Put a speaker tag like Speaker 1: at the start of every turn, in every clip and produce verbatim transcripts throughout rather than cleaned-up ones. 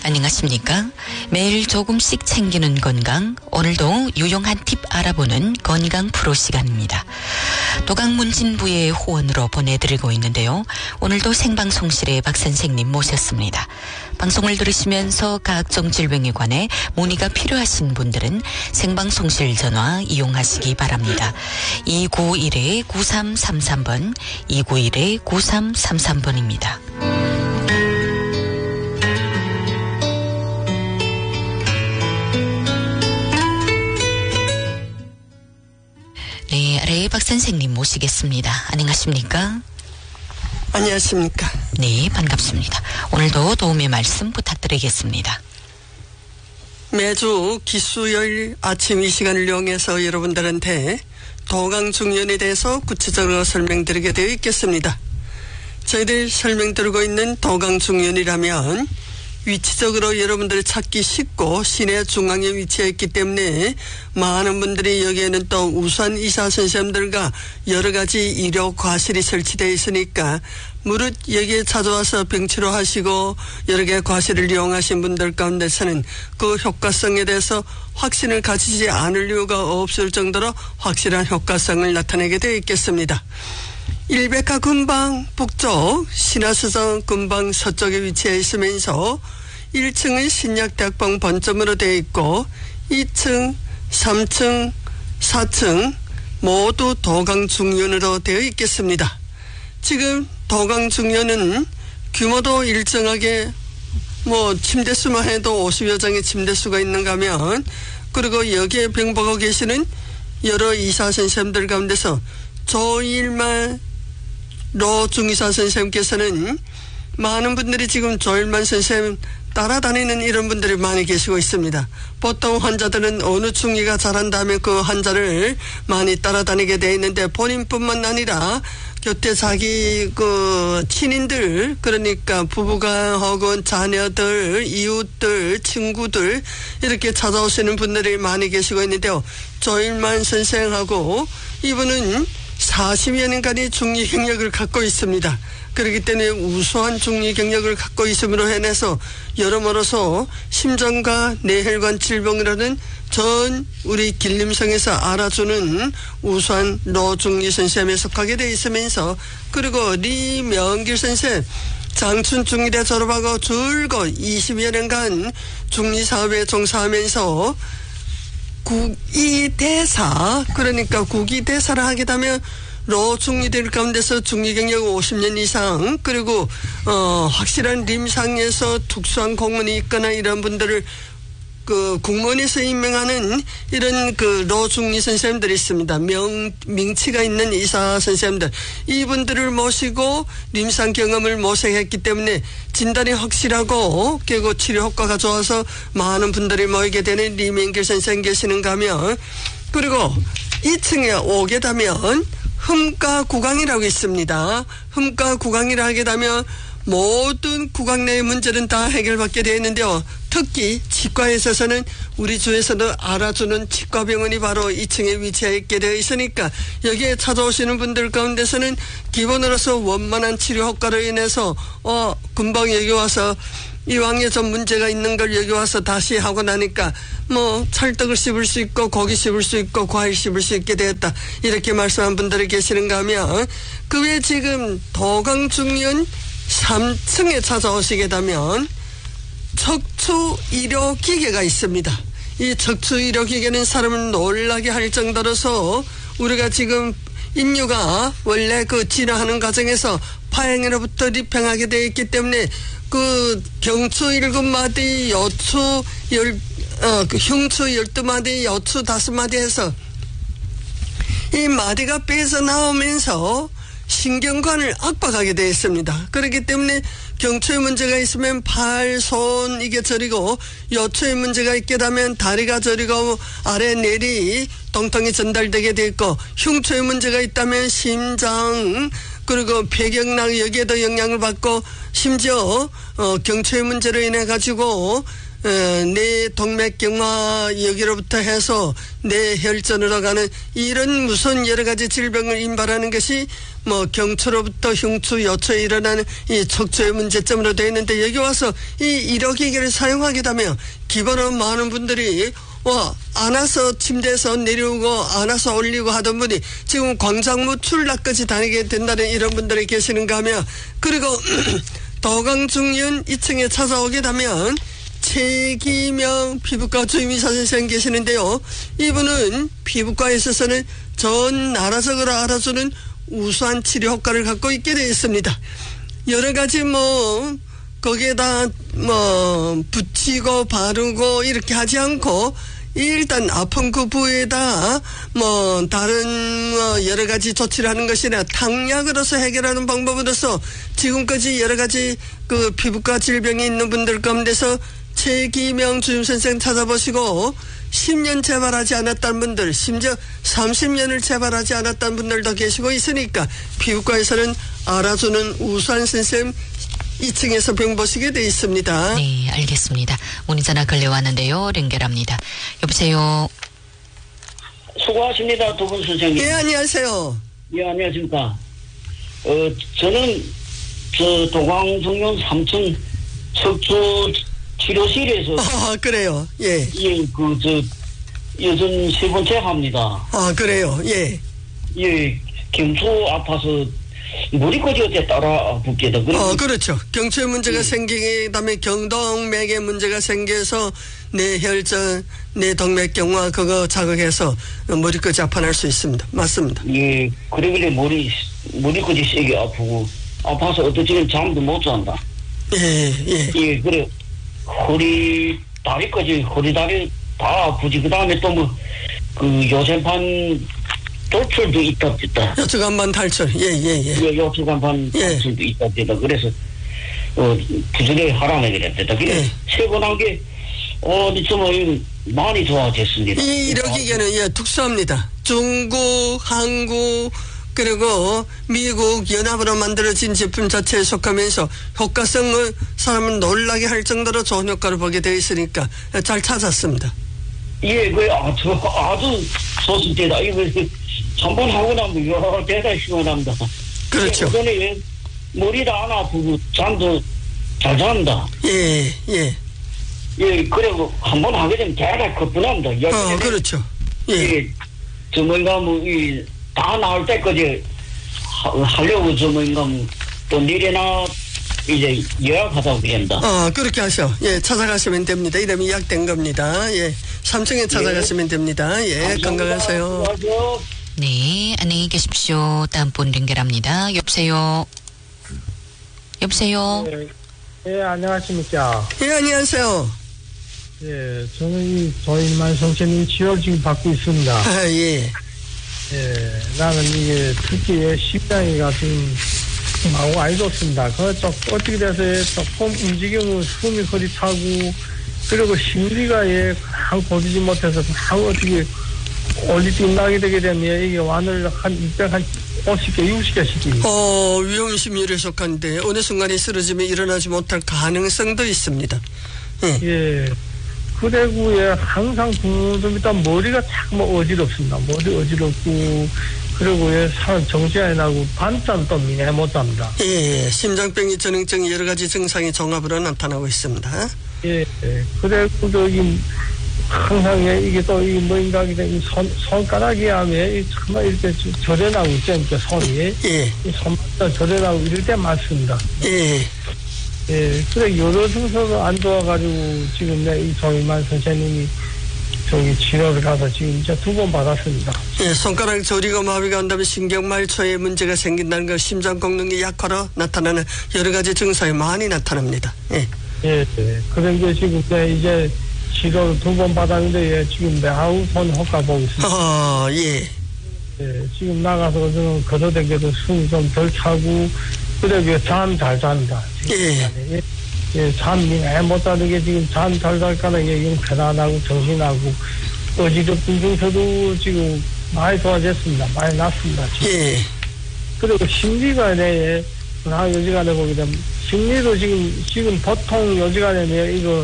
Speaker 1: 안녕하십니까? 매일 조금씩 챙기는 건강, 오늘도 유용한 팁 알아보는 건강 프로 시간입니다. 도강문진부의 후원으로 보내드리고 있는데요. 오늘도 생방송실에 박 선생님 모셨습니다. 방송을 들으시면서 각종 질병에 관해 문의가 필요하신 분들은 생방송실 전화 이용하시기 바랍니다. 이구일 구삼삼삼 번, 이구일 구삼삼삼 번입니다. 네, 아래 박 선생님 모시겠습니다. 안녕하십니까?
Speaker 2: 안녕하십니까?
Speaker 1: 네, 반갑습니다. 오늘도 도움의 말씀 부탁드리겠습니다.
Speaker 2: 매주 기수요일 아침 이 시간을 이용해서 여러분들한테 도강중년에 대해서 구체적으로 설명드리게 되어 있겠습니다. 저희들 설명드리고 있는 도강중년이라면 위치적으로 여러분들 찾기 쉽고 시내 중앙에 위치해 있기 때문에 많은 분들이 여기에는 또 우수한 의사 선생님들과 여러 가지 의료 과실이 설치되어 있으니까 무릇 여기에 찾아와서 병치료하시고 여러 개의 과실을 이용하신 분들 가운데서는 그 효과성에 대해서 확신을 가지지 않을 이유가 없을 정도로 확실한 효과성을 나타내게 되어 있겠습니다. 일백화 근방 북쪽, 신화서성 근방 서쪽에 위치해 있으면서 일 층은 신약대학병 본점으로 되어 있고 이 층, 삼 층, 사 층 모두 도강중년으로 되어 있겠습니다. 지금 도강중년은 규모도 일정하게 뭐 침대수만 해도 오십여 장의 침대수가 있는가 하면, 그리고 여기에 병보고 계시는 여러 의사 선생님들 가운데서 조일만 로중의사 선생님께서는 많은 분들이 지금 조일만 선생님 따라다니는 이런 분들이 많이 계시고 있습니다. 보통 환자들은 어느 중의가 잘한다면 그 환자를 많이 따라다니게 되어 있는데 본인뿐만 아니라 곁에 자기 그 친인들, 그러니까 부부가 혹은 자녀들, 이웃들, 친구들 이렇게 찾아오시는 분들이 많이 계시고 있는데요. 조일만 선생하고 이분은 사십여 년간의 중의 경력을 갖고 있습니다. 그렇기 때문에 우수한 중의 경력을 갖고 있음으로 해내서 여러모로서 심장과 뇌혈관 질병이라는 전 우리 길림성에서 알아주는 우수한 노중의 선생님에 속하게 되어 있으면서, 그리고 리명길 선생 장춘 중의대 졸업하고 줄곧 이십여 년간 중의사업에 종사하면서 국의대사, 그러니까 국의대사를 하게 되면 로중의들 가운데서 중의 경력 오십 년 이상, 그리고 어 확실한 림상에서 특수한 공무원이 있거나 이런 분들을 그 공무원에서 임명하는 이런 그 로중의 선생님들이 있습니다. 명 명치가 있는 의사 선생님들, 이분들을 모시고 림상 경험을 모색했기 때문에 진단이 확실하고 그리고 치료 효과가 좋아서 많은 분들이 모이게 되는 리명길 선생 계시는가 하면, 그리고 이 층에 오게 되면 흠가구강이라고 있습니다. 흠가구강이라 하게 되면 모든 구강 내의 문제는 다 해결받게 되어 있는데요. 특히 치과에 있어서는 우리 주에서도 알아주는 치과병원이 바로 이 층에 위치해 있게 되어 있으니까 여기에 찾아오시는 분들 가운데서는 기본으로서 원만한 치료 효과로 인해서 어 금방 여기 와서 이왕에 좀 문제가 있는 걸 여기 와서 다시 하고 나니까 뭐 찰떡을 씹을 수 있고 고기 씹을 수 있고 과일 씹을 수 있게 되었다, 이렇게 말씀한 분들이 계시는가 하면, 그 외에 지금 도강중년 삼 층에 찾아오시게 되면 척추의료기계가 있습니다. 이 척추의료기계는 사람을 놀라게 할 정도로서 우리가 지금 인류가 원래 그 진화하는 과정에서 파행으로부터 리팽하게 되어 있기 때문에 그 경추 일곱 마디, 여추 열, 어, 그 흉추 열두 마디, 여추 다섯 마디 해서 이 마디가 빼져나오면서 신경관을 압박하게 되어 있습니다. 그렇기 때문에 경추에 문제가 있으면 팔, 손 이게 저리고, 여추에 문제가 있게 되면 다리가 저리고 아래 뇌리 통통이 전달되게 되어 있고, 흉추에 문제가 있다면 심장, 그리고 폐경락 여기에도 영향을 받고, 심지어 어, 경추의 문제로 인해 가지고 어, 내 동맥경화 여기로부터 해서 내 혈전으로 가는 이런 무슨 여러 가지 질병을 인발하는 것이 뭐 경초로부터 흉추, 요초에 일어나는 이 척추의 문제점으로 되어 있는데 여기 와서 이 일호기계를 사용하게 되면 기본으로 많은 분들이 와 안아서 침대에서 내려오고 안아서 올리고 하던 분이 지금 광장무 출락까지 다니게 된다는 이런 분들이 계시는가 하면 그리고 도강중년 이 층에 찾아오게 되면 최기명 피부과 주임의사 선생님 계시는데요. 이분은 피부과에 있어서는 전 나라적으로 알아주는 우수한 치료 효과를 갖고 있게 되어 있습니다. 여러 가지 뭐 거기에다 뭐 붙이고 바르고 이렇게 하지 않고 일단 아픈 그 부위에다 뭐 다른 뭐 여러 가지 조치를 하는 것이 아니라 탕약으로서 해결하는 방법으로서 지금까지 여러 가지 그 피부과 질병이 있는 분들 가운데서 최기명 주임선생 찾아보시고 십 년 재발하지 않았다는 분들, 심지어 삼십 년을 재발하지 않았다는 분들도 계시고 있으니까 피부과에서는 알아주는 우수한 선생님 이 층에서 병 보시게 돼 있습니다.
Speaker 1: 네, 알겠습니다. 문의전화 걸려왔는데요. 연결합니다. 여보세요.
Speaker 3: 수고하십니다. 두 분 선생님.
Speaker 2: 네, 안녕하세요.
Speaker 3: 예, 안녕하십니까. 어, 저는 저 도광중년 삼 층 척추 치료실에서
Speaker 2: 아, 그래요. 예.
Speaker 3: 예, 그, 저, 여전 세 번째 합니다.
Speaker 2: 아, 그래요. 예.
Speaker 3: 예, 경추 아파서 머리까지 어째 따라 붓게 돼.
Speaker 2: 어, 그렇죠. 경추에 문제가
Speaker 3: 예.
Speaker 2: 생기게 다음에 경동맥에 문제가 생겨서 내 혈전, 내 동맥경화 그거 자극해서 머리까지 아파날 수 있습니다. 맞습니다.
Speaker 3: 예, 그래, 그래, 머리, 머리까지 세게 아프고, 아파서 어떠지는 잠도 못 잔다.
Speaker 2: 예, 예.
Speaker 3: 예, 그래. 허리, 다리까지, 허리, 다리 다 아프지. 그 다음에 또 뭐, 그 요새판 돌출도 있다, 있다.
Speaker 2: 여추간반 탈출. 예, 예, 예.
Speaker 3: 예, 요새간판
Speaker 2: 예.
Speaker 3: 돌출도 있다, 있다. 그래서, 어, 부지런히 하라는 게 됐다. 그래,
Speaker 2: 예.
Speaker 3: 세 번 한 게, 어, 정말 많이 좋아졌습니다.
Speaker 2: 이 일호기계는 예, 특수합니다. 중국, 한국, 그리고 미국 연합으로 만들어진 제품 자체에 속하면서 효과성을 사람을 놀라게 할 정도로 좋은 효과를 보게 되어 있으니까 잘 찾았습니다.
Speaker 3: 예, 그, 아, 저, 아주 좋습니다. 이거, 한번 하고 나면, 야, 대단히 시원합니다.
Speaker 2: 그렇죠.
Speaker 3: 그전에 머리도 안 아프고, 잠도 잘 잔다.
Speaker 2: 예, 예.
Speaker 3: 예, 그리고 한 번 하게 되면 대단히 거뿐합니다.
Speaker 2: 어, 그렇죠. 예.
Speaker 3: 예, 저 뭔가 뭐, 이, 다 나올 때까지 하, 하려고 저 뭔가 뭐, 또 내려나 이제 예약하자고 그런다.
Speaker 2: 어, 그렇게 하셔. 예, 찾아가시면 됩니다. 이름이 예약된 겁니다. 예, 삼 층에 찾아가시면 됩니다. 예, 건강하세요.
Speaker 3: 수고하세요.
Speaker 1: 네, 안녕히 계십시오. 다음 분 연결합니다. 여보세요. 여보세요.
Speaker 4: 예, 예, 안녕하십니까.
Speaker 2: 예, 안녕하세요.
Speaker 4: 예, 저는 이 조인만 선생님 치료를 지금 받고 있습니다.
Speaker 2: 아, 예.
Speaker 4: 예, 나는 이게 특히 심장이가 지금 마구 안 좋습니다. 그, 좀, 어떻게 돼서 조금 움직이면 숨이 허리 타고, 그리고 심리가 예, 한 고르지 못해서 한 어떻게 올리팅 나게 되게 되면 이게 완을 한 이백 한 오십 개, 육십 개씩.
Speaker 2: 어, 위험심리에 속한데 어느 순간에 쓰러지면 일어나지 못할 가능성도 있습니다. 예.
Speaker 4: 예. 그리고 예, 항상 좀 일단 머리가 자꾸 뭐 어지럽습니다. 머리 어지럽고, 그리고 예, 사람 정신이 안 나고, 밤잠도 미내 못 잡니다.
Speaker 2: 예, 심장병이 전응증 여러 가지 증상이 종합으로 나타나고 있습니다.
Speaker 4: 예, 예. 그리고 저기, 항상 예, 이게 또, 이 뭔가, 이 손, 손가락이 하면, 이 정말 이렇게 저려나고 있죠, 이렇게 손이.
Speaker 2: 예.
Speaker 4: 이 손마다 저려나고 이럴 때 많습니다.
Speaker 2: 예.
Speaker 4: 예, 그래, 여러 증서가 안 좋아가지고, 지금 내 이 조인만 선생님이 저기 치료를 가서 지금 이제 두 번 받았습니다.
Speaker 2: 예, 손가락 저리고 마비가 온다면 신경말초에 문제가 생긴다는 것, 심장功能이 약화로 나타나는 여러 가지 증상이 많이 나타납니다. 예.
Speaker 4: 예, 예. 그런데 지금 내 이제 치료를 두 번 받았는데, 예, 지금 매우 좋은 효과 보고 있습니다.
Speaker 2: 어, 예.
Speaker 4: 예, 지금 나가서 좀 걸어다녀도 숨이 좀 덜 차고, 그래, 잠 잘 잔다.
Speaker 2: 예.
Speaker 4: 예, 예, 잠이 못 자는 게 지금 잠 잘 잘까는 게 편안하고 정신하고, 어지럽던 중서도 지금 많이 좋아졌습니다. 많이 낫습니다. 지금.
Speaker 2: 예.
Speaker 4: 그리고 심리가 내, 나 요지간에 보게 되면, 심리도 지금, 지금 보통 요지간에 내, 이거,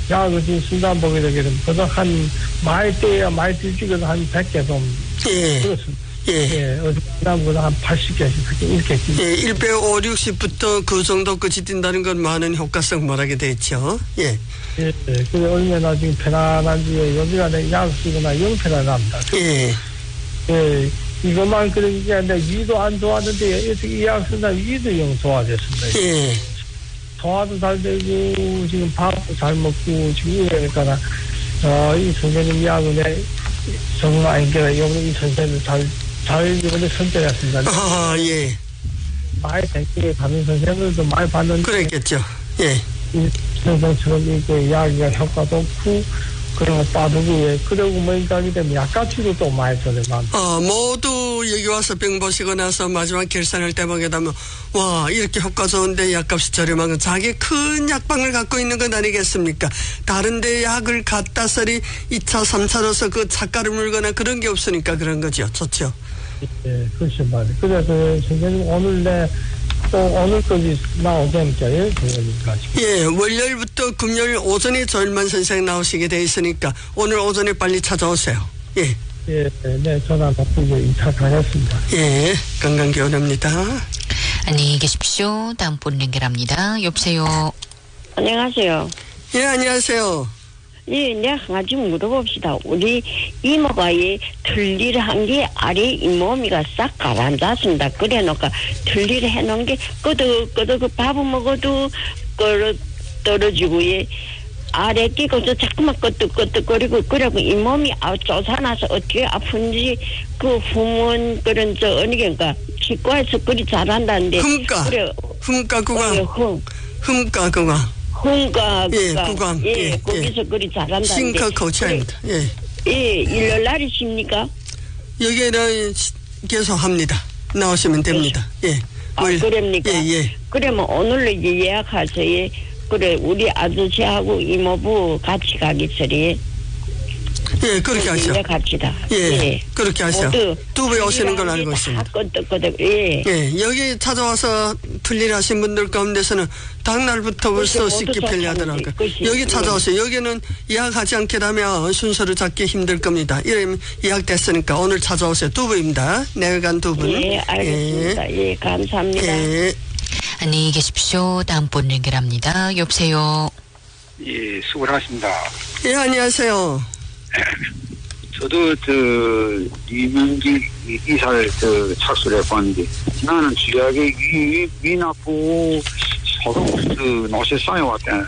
Speaker 4: 약을 지금 순간 보게 되기는 보다 한 많이 떼야 많이 뛸지거든 한 백 개 좀.
Speaker 2: 예.
Speaker 4: 그렇습니다.
Speaker 2: 예.
Speaker 4: 예, 어디 남보다 한 팔십 개씩 이렇게.
Speaker 2: 예, 일 배 오, 육십부터 그 정도까지 뛴다는 건 많은 효과성 말하게 되죠. 예.
Speaker 4: 예, 예. 그래, 얼마나 지금 편안한지, 요즘에 약 쓰거나 영 편안합니다.
Speaker 2: 예.
Speaker 4: 예, 이것만 그런 게 아니라 위도 안 좋았는데, 이 약 쓴다 위도 영 좋아졌습니다.
Speaker 2: 예.
Speaker 4: 소화도 잘 되고, 지금 밥도 잘 먹고, 지금 이러니까, 어, 이 선생님 약은 정말 아닌데, 이번에 이 선생님 잘, 잘 이번에 선택했습니다.
Speaker 2: 아, 예.
Speaker 4: 많이 댕기게 가는 선생님들도 많이 봤는데.
Speaker 2: 그랬겠죠. 예.
Speaker 4: 이 선생처럼 이렇게 약이가 효과도 없고, 그런 거 빠르고, 그러고 뭐, 인간이 되면 약값치도 또 많이 저렴한.
Speaker 2: 어, 모두 여기 와서 병 보시고 나서 마지막 결산할 때 보게 되면, 와, 이렇게 효과 좋은데 약값이 저렴한 건 자기 큰 약방을 갖고 있는 건 아니겠습니까? 다른 데 약을 갖다 써리 이 차, 삼 차로서 그 차가를 물거나 그런 게 없으니까 그런 거죠. 좋죠.
Speaker 4: 예, 그렇죠, 말이에요. 그래서 선생님 오늘 내, 또 오늘까지 나오자니까요, 선생님까지.
Speaker 2: 예, 월요일부터 금요일 오전에 조일만 선생 나오시게 돼 있으니까 오늘 오전에 빨리 찾아오세요. 예.
Speaker 4: 예, 네, 전화 받고 이제 이 차 가겠습니다.
Speaker 2: 예, 건강기원합니다.
Speaker 1: 안녕히 계십시오. 다음 분 연결합니다. 여보세요.
Speaker 5: 안녕하세요.
Speaker 2: 예, 안녕하세요.
Speaker 5: 예, 내가 하나 좀 물어봅시다. 우리 이모가 이 틀니를 한 게 아래 잇몸이가 싹 가라앉았습니다. 그래 놓고 틀니를 해놓은 게 끄덕끄덕 그 밥을 먹어도 끌어 떨어지고 예 아래 끼고 저 자꾸만 끄덕끄덕거리고 그래고 잇몸이 아 쫓아나서 어떻게 아픈지 그 후문 그런 저 어느 게인가 치과에서 그리 잘한다는데.
Speaker 2: 흠가.
Speaker 5: 그래.
Speaker 2: 흠가 구강.
Speaker 5: 어, 흠.
Speaker 2: 흠가 구강.
Speaker 5: hun가
Speaker 2: 예, 구강.
Speaker 5: 예,
Speaker 2: 예,
Speaker 5: 거기서
Speaker 2: 예.
Speaker 5: 그리 잘한다는데.
Speaker 2: 싱크 코치입니다. 예.
Speaker 5: 예, 일요일 날이십니까?
Speaker 2: 여기는 계속 합니다. 나오시면 됩니다. 예.
Speaker 5: 아,
Speaker 2: 월-
Speaker 5: 그럽니까?
Speaker 2: 예, 예.
Speaker 5: 그러면 오늘로 이제 예약하세요. 예. 그래, 우리 아저씨하고 이모부 같이 가겠어리.
Speaker 2: 예, 그렇게 하시오.
Speaker 5: 예약합시다.
Speaker 2: 예, 그렇게 하시오.
Speaker 5: 모두
Speaker 2: 두 분 오시는 걸 알고
Speaker 5: 다
Speaker 2: 있습니다.
Speaker 5: 끄덕끄덕, 예.
Speaker 2: 예, 여기 찾아와서 틀일 하신 분들 가운데서는 당날부터 벌써
Speaker 5: 그것이
Speaker 2: 씻기
Speaker 5: 모두
Speaker 2: 편리하더라고요.
Speaker 5: 좋다는데, 그것이.
Speaker 2: 여기 찾아오세요. 여기는 예약하지 않게 되면 순서를 잡기 힘들 겁니다. 이러면 예약됐으니까 오늘 찾아오세요. 두 분입니다. 내외간 두 분.
Speaker 5: 예, 알겠습니다. 예, 감사합니다.
Speaker 2: 예.
Speaker 1: 안녕히 계십시오. 다음 분 연결합니다. 여보세요.
Speaker 6: 예, 수고하십니다.
Speaker 2: 예, 안녕하세요.
Speaker 6: 저도 저 이명길 이사를 저 착수를 해봤는데 나는 주약에 위, 위 나쁘고 서로 그 노세 쌓여왔다.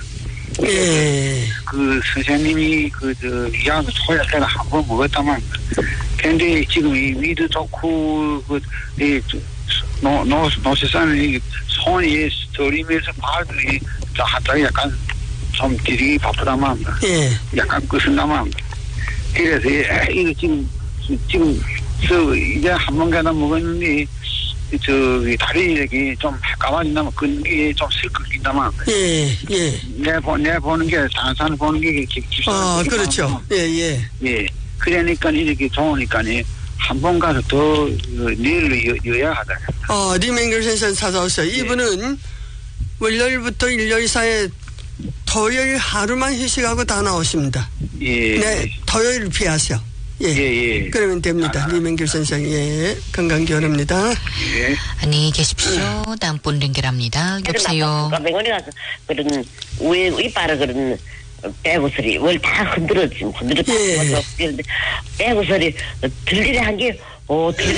Speaker 2: 예.
Speaker 6: 그 선생님이 그저 약을 초야 때가 한 번 먹었다만 근데 지금 이 위도 좋고 그이 노, 노, 노세 쌓이는 이 손이 저리면서 발도 한자리 약간 좀 들이 바쁘다만
Speaker 2: 예.
Speaker 6: 약간 끝은다만 그래서 이거 지금 지금 저 이제 한 번 가다 먹었는데 저기 다리 이렇게 좀 까마진다면 근게 좀 슬쩍긴다만
Speaker 2: 예. 예.
Speaker 6: 내 보 내 보는 게 단산 보는 게
Speaker 2: 아, 그렇죠. 예, 예.
Speaker 6: 예. 그러니까 이렇게 좋으니까 한 번 가서 더 내일로 여야 하다.
Speaker 2: 어, 리맹글 선생 찾아오세요. 이분은 월요일부터 일요일 사이에 토요일 하루만 휴식하고 다 나오십니다.
Speaker 6: 예.
Speaker 2: 네, 토요일 피하세요. 예.
Speaker 6: 예, 예.
Speaker 2: 그러면 됩니다.
Speaker 6: 아,
Speaker 2: 리맹길 선생, 예. 건강기원합니다.
Speaker 6: 예.
Speaker 1: 안녕히 계십시오. 다음 분 연결합니다. 여보세요.
Speaker 5: 병원에 가서 그런 위 이빨을 그런 빼고서리 뭘 다 흔들어 흔들어
Speaker 2: 예.
Speaker 5: 빼고서리 들리려 한게 어,